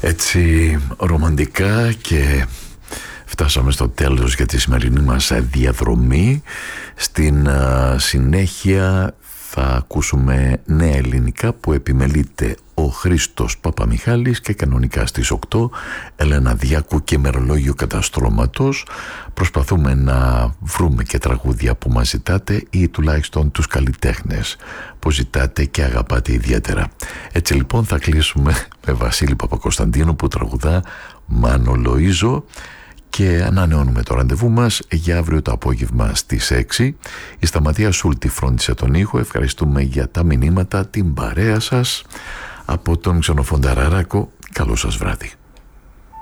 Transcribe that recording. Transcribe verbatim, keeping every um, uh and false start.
Έτσι ρομαντικά και φτάσαμε στο τέλος για τη σημερινή μας διαδρομή. Στην α, συνέχεια θα ακούσουμε νέα ελληνικά που επιμελείται ο Χρήστος Παπαμιχάλης και κανονικά στις οκτώ Έλενα Διάκου και Μερολόγιο Καταστρώματος. Προσπαθούμε να βρούμε και τραγούδια που μας ζητάτε ή τουλάχιστον τους καλλιτέχνες που ζητάτε και αγαπάτε ιδιαίτερα. Έτσι λοιπόν θα κλείσουμε με Βασίλη Παπακοσταντίνου που τραγουδά Μάνο Λοΐζο και ανανεώνουμε το ραντεβού μας για αύριο το απόγευμα στις έξι. Η Σταματία Σούλτη φρόντισε τον ήχο. Ευχαριστούμε για τα μηνύματα, την παρέα σας. Από τον Ξενοφόντα Ράρακο, καλό σας βράδυ.